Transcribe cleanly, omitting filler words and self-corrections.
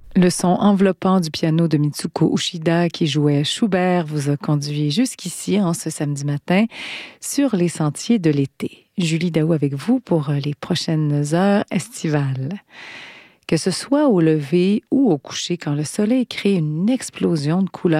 Le son enveloppant du piano de Mitsuko Uchida qui jouait Schubert vous a conduit jusqu'ici en ce samedi matin sur les sentiers de l'été. Julie Daou avec vous pour les prochaines heures estivales. Que ce soit au lever ou au coucher, quand le soleil crée une explosion de couleurs